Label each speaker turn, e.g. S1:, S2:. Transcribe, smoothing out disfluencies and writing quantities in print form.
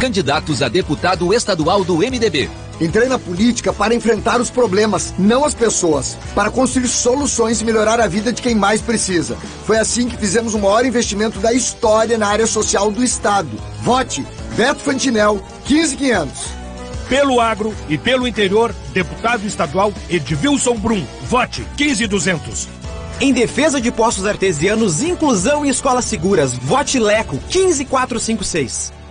S1: candidatos a deputado estadual do MDB.
S2: Entrei na política para enfrentar os problemas, não as pessoas, para construir soluções e melhorar a vida de quem mais precisa. Foi assim que fizemos o maior investimento da história na área social do Estado. Vote Beto Fantinel, 15500.
S3: Pelo agro e pelo interior, deputado estadual Edvilson Brum. Vote 15200.
S4: Em defesa de postos artesianos, inclusão e escolas seguras, vote Leco 15456.